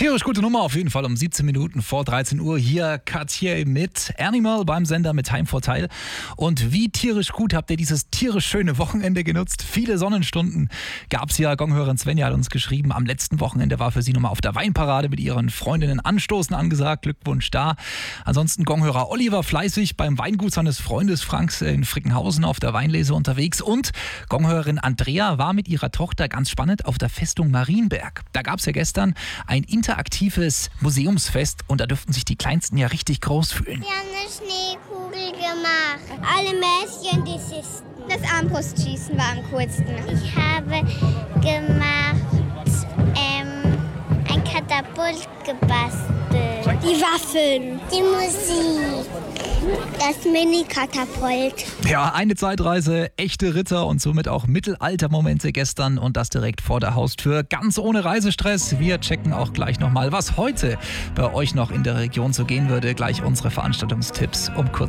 Tierisch gute Nummer auf jeden Fall um 17 Minuten vor 13 Uhr. Hier Cartier mit Animal beim Sender mit Heimvorteil. Und wie tierisch gut habt ihr dieses tierisch schöne Wochenende genutzt? Viele Sonnenstunden gab's ja. Gonghörerin Svenja hat uns geschrieben, am letzten Wochenende war für sie nochmal auf der Weinparade mit ihren Freundinnen Anstoßen angesagt. Glückwunsch da. Ansonsten Gonghörer Oliver fleißig beim Weingut seines Freundes Franks in Frickenhausen auf der Weinlese unterwegs. Und Gonghörerin Andrea war mit ihrer Tochter ganz spannend auf der Festung Marienberg. Da gab's ja gestern ein interaktives Museumsfest und da dürften sich die Kleinsten ja richtig groß fühlen. Wir haben eine Schneekugel gemacht. Alle Mäschen, die Sisten. Das Armbrustschießen war am coolsten. Ich habe gemacht ein Katapult gebastelt. Die Waffeln. Die Musik. Das Mini-Katapult. Ja, eine Zeitreise, echte Ritter und somit auch Mittelaltermomente gestern und das direkt vor der Haustür. Ganz ohne Reisestress. Wir checken auch gleich nochmal, was heute bei euch noch in der Region so gehen würde. Gleich unsere Veranstaltungstipps um kurz